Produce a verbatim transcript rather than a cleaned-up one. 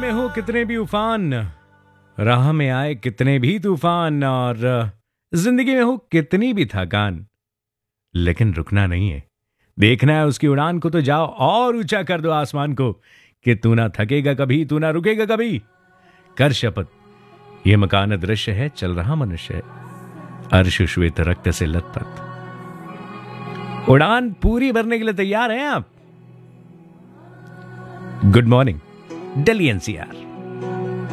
में हो कितने भी उफान, राह में आए कितने भी तूफान, और जिंदगी में हो कितनी भी थकान, लेकिन रुकना नहीं है, देखना है उसकी उड़ान को। तो जाओ और ऊंचा कर दो आसमान को कि तू ना थकेगा कभी, तू ना रुकेगा कभी। कर शपथ, ये मकान दृश्य है, चल रहा मनुष्य है, अर्श श्वेत रक्त से लथपथ। उड़ान पूरी भरने के लिए तैयार हैं आप? Good morning Delhi NCR.